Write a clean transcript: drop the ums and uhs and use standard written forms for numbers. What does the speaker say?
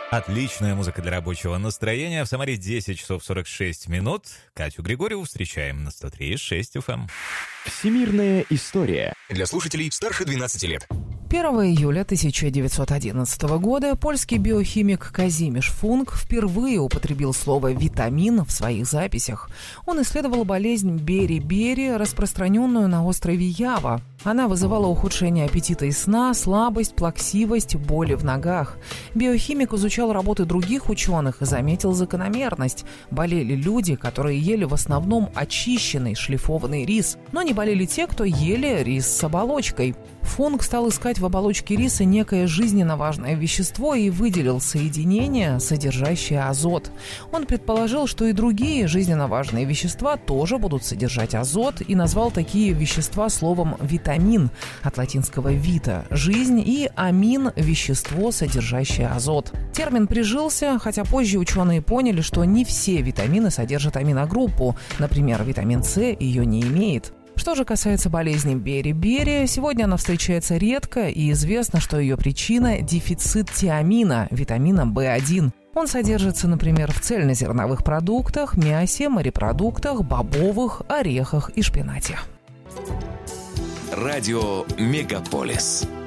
Отличная музыка для рабочего настроения. В Самаре 10 часов 46 минут. Катю Григорьеву встречаем на 103.6 FM. Всемирная история. Для слушателей старше 12 лет. 1 июля 1911 года польский биохимик Казимиш Функ впервые употребил слово «витамин» в своих записях. Он исследовал болезнь бери-бери, распространенную на острове Ява. Она вызывала ухудшение аппетита и сна, слабость, плаксивость, боли в ногах. Биохимик изучал работы других ученых и заметил закономерность. Болели люди, которые ели в основном очищенный шлифованный рис, но не болели те, кто ели рис с оболочкой. Функ стал искать в оболочке риса некое жизненно важное вещество и выделил соединение, содержащее азот. Он предположил, что и другие жизненно важные вещества тоже будут содержать азот, и назвал такие вещества словом «витамин» от латинского «vita» – «жизнь» и «амин» – «вещество, содержащее азот». Термин прижился, хотя позже ученые поняли, что не все витамины содержат аминогруппу. Например, витамин С ее не имеет. Что же касается болезни бери-бери, сегодня она встречается редко, и известно, что ее причина – дефицит тиамина, витамина В1. Он содержится, например, в цельнозерновых продуктах, мясе, морепродуктах, бобовых, орехах и шпинате. Радио «Мегаполис».